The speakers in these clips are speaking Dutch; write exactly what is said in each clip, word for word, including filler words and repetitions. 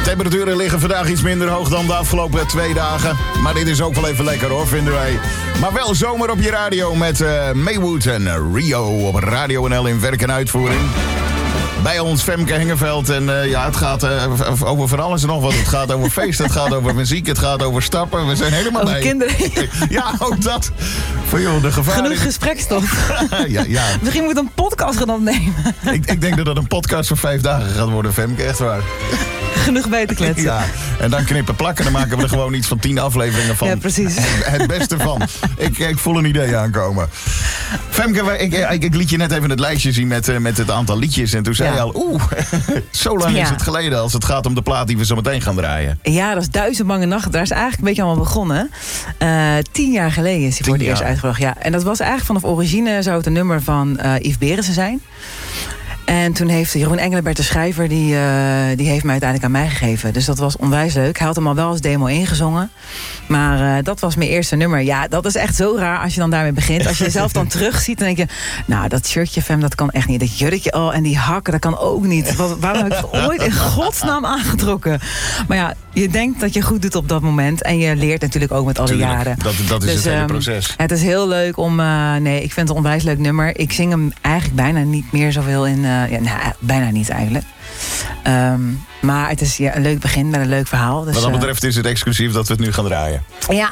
Temperaturen liggen vandaag iets minder hoog dan de afgelopen twee dagen. Maar dit is ook wel even lekker hoor, vinden wij. Maar wel zomer op je radio met uh, Maywood en uh, Rio op Radio N L in werk en uitvoering. Bij ons Femke Hengeveld. En uh, ja, het gaat uh, over van alles en nog wat. Het gaat over feest, het gaat over muziek, het gaat over stappen. We zijn helemaal over bij. kinderen. Ja, ook dat. Van joh, de gevaar. Genoeg gesprekstof. ja, ja. Misschien moet ik een podcast gaan opnemen. ik, ik denk dat dat een podcast van vijf dagen gaat worden, Femke. Echt waar. Genoeg bij te kletsen. Ja, en dan knippen plakken. Dan maken we er gewoon iets van tien afleveringen van. Ja, precies. Het beste van. Ik, ik voel een idee aankomen. Femke, ik, ik, ik liet je net even het lijstje zien met, met het aantal liedjes. En toen zei ja. je al, oeh, zo lang ja. is het geleden als het gaat om de plaat die we zo meteen gaan draaien. Ja, dat is Duizend Bange Nachten. Daar is eigenlijk een beetje allemaal begonnen. Uh, tien jaar geleden is hij voor het eerst uitgebracht. Ja. En dat was eigenlijk vanaf origine zou het een nummer van uh, Yves Berensen zijn. En toen heeft Jeroen Engelbert, de schrijver, die, uh, die heeft mij uiteindelijk aan mij gegeven. Dus dat was onwijs leuk. Hij had hem al wel als demo ingezongen. Maar uh, dat was mijn eerste nummer. Ja, dat is echt zo raar als je dan daarmee begint. Als je jezelf dan terugziet, dan denk je... Nou, dat shirtje, Fem, dat kan echt niet. Dat jurkje, oh, en die hakken, dat kan ook niet. Wat, waarom heb ik het ooit in godsnaam aangetrokken? Maar ja, je denkt dat je goed doet op dat moment. En je leert natuurlijk ook met alle Tuurlijk, jaren. Dat, dat is dus, het hele um, proces. Het is heel leuk om... Uh, nee, ik vind het een onwijs leuk nummer. Ik zing hem eigenlijk bijna niet meer zoveel in... Uh, ja, nou, bijna niet eigenlijk. Um, maar het is ja, een leuk begin met een leuk verhaal. Dus, wat dat betreft is het exclusief dat we het nu gaan draaien. Ja,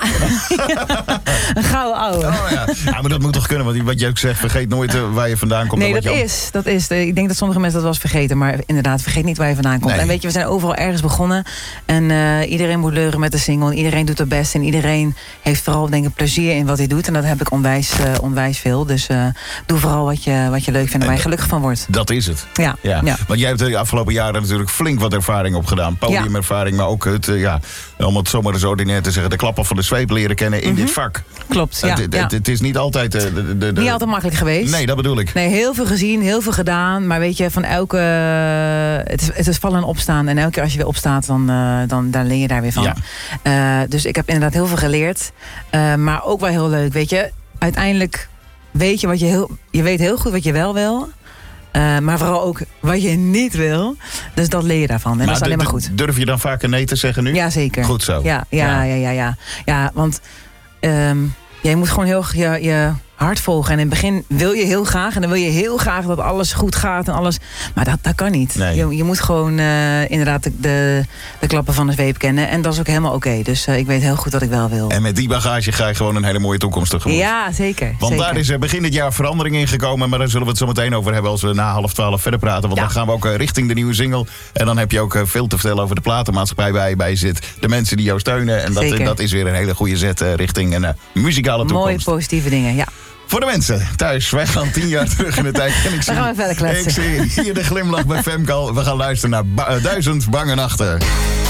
een gouden ouwe. Oh, ja. ja, maar dat moet toch kunnen, want wat je ook zegt, vergeet nooit uh, waar je vandaan komt. Nee, dat dat je... is, dat is. Ik denk dat sommige mensen dat wel eens vergeten. Maar inderdaad, vergeet niet waar je vandaan komt. Nee. En weet je, we zijn overal ergens begonnen. En uh, iedereen moet leuren met de single. En iedereen doet het best. En iedereen heeft vooral, denk ik, plezier in wat hij doet. En dat heb ik onwijs, uh, onwijs veel. Dus uh, doe vooral wat je, wat je leuk vindt en waar je gelukkig van wordt. Dat is het. Ja. ja. ja. Want jij hebt de afgelopen jaren natuurlijk flink wat ervaring opgedaan. Podiumervaring, maar ook het, uh, ja, om het zomaar eens ordinair te zeggen, de klappen van de zweep leren kennen in mm-hmm. dit vak. Klopt, ja. Het, ja. het, het is niet altijd... Uh, de, de, de... Niet altijd makkelijk geweest. Nee, dat bedoel ik. Nee, heel veel gezien, heel veel gedaan. Maar weet je, van elke... Het is, het is vallen en opstaan. En elke keer als je weer opstaat, dan, uh, dan, dan leer je daar weer van. Ja. Uh, dus ik heb inderdaad heel veel geleerd. Uh, maar ook wel heel leuk, weet je. Uiteindelijk weet je wat je heel... Je weet heel goed wat je wel wil. Uh, maar vooral ook wat je niet wil. Dus dat leer je daarvan. En maar dat is alleen maar goed. Durf je dan vaker nee te zeggen nu? Ja, zeker. Goed zo. Ja, ja, ja, ja. ja, ja. ja want um, ja, je moet gewoon heel je, je hart volgen. En in het begin wil je heel graag. En dan wil je heel graag dat alles goed gaat. En alles, maar dat, dat kan niet. Nee. Je, je moet gewoon uh, inderdaad de, de, de klappen van de zweep kennen. En dat is ook helemaal oké. Okay. Dus uh, ik weet heel goed wat ik wel wil. En met die bagage ga je gewoon een hele mooie toekomst tegemoet. Ja, zeker. Want zeker. daar is er begin dit jaar verandering in gekomen. Maar daar zullen we het zo meteen over hebben als we na half twaalf verder praten. Want ja. dan gaan we ook uh, richting de nieuwe single. En dan heb je ook uh, veel te vertellen over de platenmaatschappij waar je bij zit. De mensen die jou steunen. En dat, uh, dat is weer een hele goede zet uh, richting een uh, muzikale toekomst. Mooie positieve dingen, ja. Voor de mensen thuis, wij gaan tien jaar terug in de tijd. En ik zie, dan gaan we verder kletsen. Ik zie hier de glimlach bij Femke al. We gaan luisteren naar ba- uh, Duizend Bange Nachten.